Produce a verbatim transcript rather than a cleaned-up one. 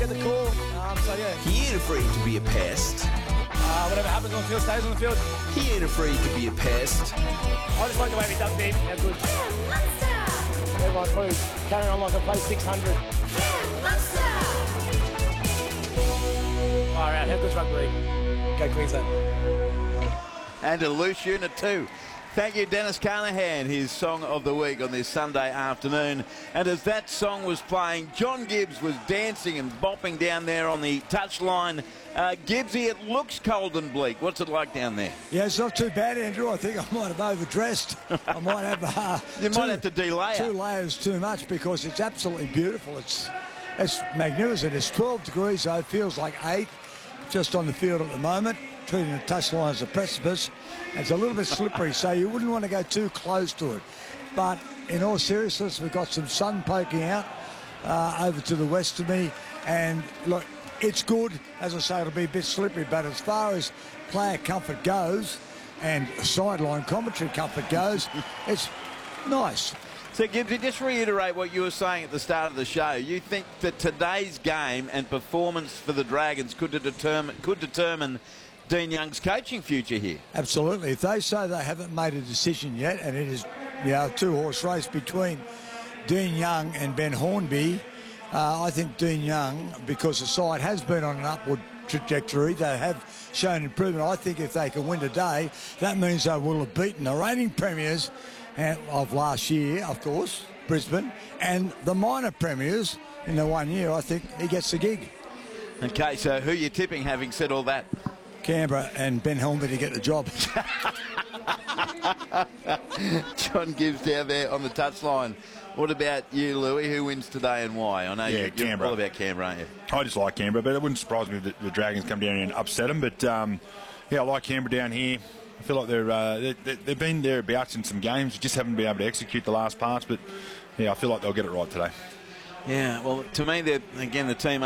get the call. Um, so, yeah. He ain't afraid to be a pest. Uh, whatever happens on the field stays on the field. He ain't afraid to be a pest. I just like the way we ducked in. How good. Everyone's probably carrying on like I play six hundred. Far out. How good's rugby league? Go Queensland. And a loose unit too. Thank you, Dennis Carnahan, his song of the week on this Sunday afternoon. And as that song was playing, John Gibbs was dancing and bopping down there on the touchline. Uh, Gibbsy, it looks cold and bleak. What's it like down there? Yeah, it's not too bad, Andrew. I think I might have overdressed. I might have... Uh, you two, might have to delay Two it. layers too much because it's absolutely beautiful. It's, it's magnificent. It's twelve degrees, though. It feels like eight just on the field at the moment, treating the touchline as a precipice. It's a little bit slippery, so you wouldn't want to go too close to it. But in all seriousness, we've got some sun poking out uh, over to the west of me. And look, it's good. As I say, it'll be a bit slippery. But as far as player comfort goes and sideline commentary comfort goes, it's nice. So, Gibbsy, just reiterate what you were saying at the start of the show. You think that today's game and performance for the Dragons could determine, could determine Dean Young's coaching future here? Absolutely. If they say they haven't made a decision yet, and it is, you know, a two-horse race between Dean Young and Ben Hornby, uh, I think Dean Young, because the side has been on an upward trajectory, they have shown improvement. I think if they can win today, that means they will have beaten the reigning premiers of last year, of course, Brisbane, and the minor premiers in the one year. I think he gets the gig. Okay, so who are you tipping, having said all that? Canberra and Ben Hornby to get the job. John Gibbs down there on the touchline. What about you, Louis? Who wins today and why? I know yeah, you're, you're Canberra. all about Canberra, aren't you? I just like Canberra, but it wouldn't surprise me if the, the Dragons come down here and upset them. But, um, yeah, I like Canberra down here. I feel like they're, uh, they, they've been thereabouts in some games, just haven't been able to execute the last parts. But, yeah, I feel like they'll get it right today. Yeah, well, to me, they're, again, the team